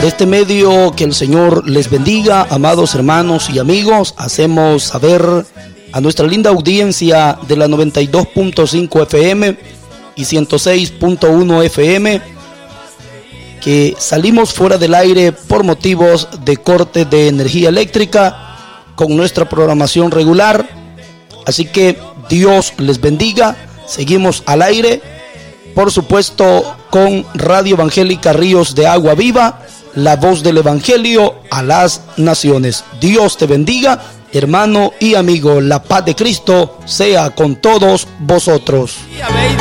Por este medio, que el Señor les bendiga, amados hermanos y amigos. Hacemos saber a nuestra linda audiencia de la 92.5 FM y 106.1 FM que salimos fuera del aire por motivos de corte de energía eléctrica con nuestra programación regular. Así que Dios les bendiga. Seguimos al aire, por supuesto, con Radio Evangélica Ríos de Agua Viva, la voz del Evangelio a las naciones. Dios te bendiga, hermano y amigo. La paz de Cristo sea con todos vosotros.